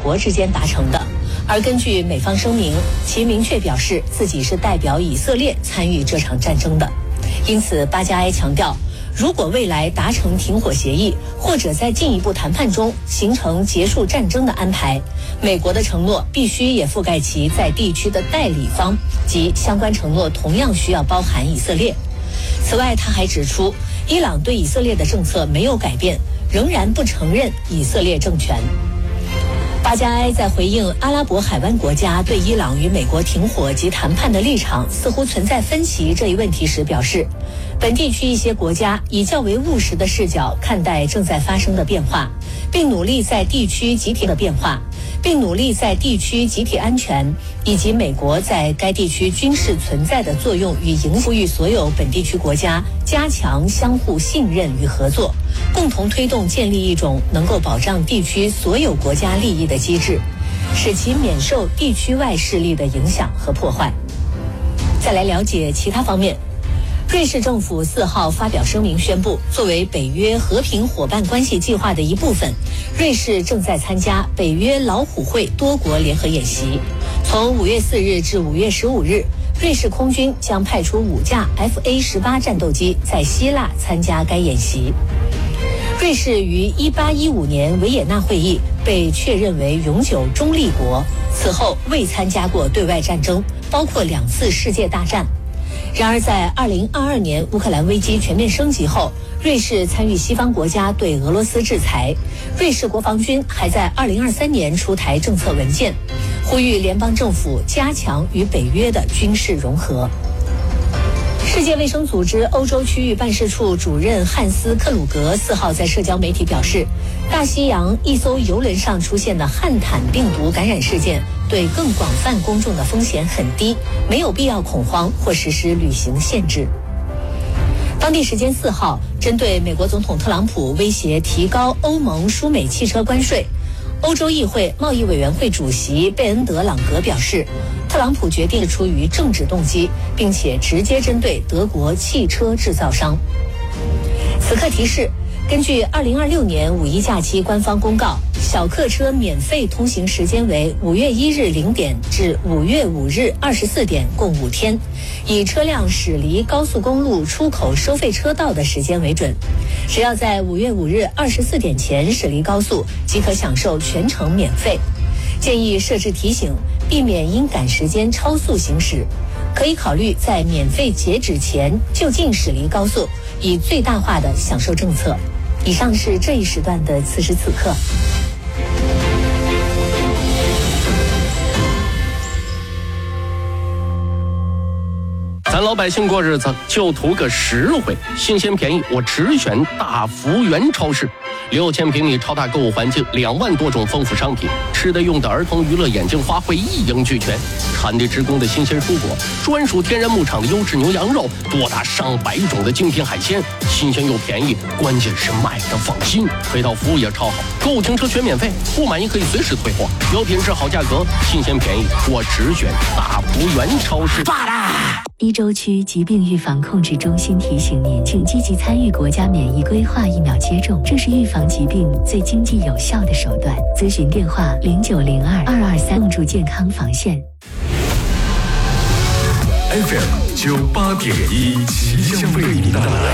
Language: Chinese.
国之间达成的。而根据美方声明，其明确表示自己是代表以色列参与这场战争的。因此，巴加埃强调，如果未来达成停火协议，或者在进一步谈判中形成结束战争的安排，美国的承诺必须也覆盖其在地区的代理方，及相关承诺同样需要包含以色列。此外，他还指出，伊朗对以色列的政策没有改变，仍然不承认以色列政权。巴加埃在回应阿拉伯海湾国家对伊朗与美国停火及谈判的立场似乎存在分歧这一问题时表示，本地区一些国家以较为务实的视角看待正在发生的变化，并努力在地区集体安全以及美国在该地区军事存在的作用与影响，与所有本地区国家加强相互信任与合作，共同推动建立一种能够保障地区所有国家利益的机制，使其免受地区外势力的影响和破坏。再来了解其他方面，瑞士政府4号发表声明宣布，作为北约和平伙伴关系计划的一部分，瑞士正在参加北约老虎会多国联合演习。从5月4日至5月15日，瑞士空军将派出5架 FA-18战斗机在希腊参加该演习。瑞士于1815年维也纳会议被确认为永久中立国，此后未参加过对外战争，包括2次世界大战。然而在2022年乌克兰危机全面升级后，瑞士参与西方国家对俄罗斯制裁。瑞士国防军还在2023年出台政策文件，呼吁联邦政府加强与北约的军事融合。世界卫生组织欧洲区域办事处主任汉斯·克鲁格4号在社交媒体表示，大西洋一艘邮轮上出现的汉坦病毒感染事件对更广泛公众的风险很低，没有必要恐慌或实施旅行限制。当地时间4号，针对美国总统特朗普威胁提高欧盟输美汽车关税，欧洲议会贸易委员会主席贝恩德朗格表示，特朗普决定出于政治动机，并且直接针对德国汽车制造商。此刻提示，根据2026年五一假期官方公告，小客车免费通行时间为5月1日0点至5月5日24点，共5天，以车辆驶离高速公路出口收费车道的时间为准。只要在5月5日24点前驶离高速，即可享受全程免费。建议设置提醒，避免因赶时间超速行驶。可以考虑在免费截止前就近驶离高速，以最大化的享受政策。以上是这一时段的此时此刻。 咱老百姓过日子就图个实惠，新鲜便宜，我只选大福源超市。6000平米超大购物环境，2万多种丰富商品，吃的用的儿童娱乐眼镜花卉一应俱全，产地直供的新鲜蔬果，专属天然牧场的优质牛羊肉，多达上百种的精品海鲜，新鲜又便宜，关键是买的放心，配套服务也超好，购物停车全免费，不满意可以随时退货，有品质好价格，新鲜便宜，我只选大福源超市。 一州区疾病预防控制中心提醒您，请积极参与国家免疫规划疫苗接种，这是预防疾病最经济有效的手段。咨询电话0902-223，共筑健康防线。 FM 98.1，即将为您带来